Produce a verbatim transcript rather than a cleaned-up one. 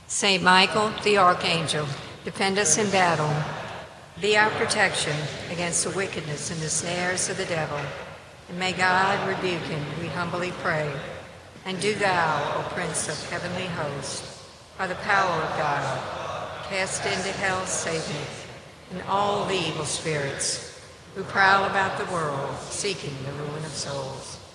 Saint Michael, the Archangel, defend us in battle. Be our protection against the wickedness and the snares of the devil. And may God rebuke him, we humbly pray. And do thou, O Prince of heavenly hosts, by the power of God, cast into hell Satan and all the evil spirits who prowl about the world seeking the ruin of souls.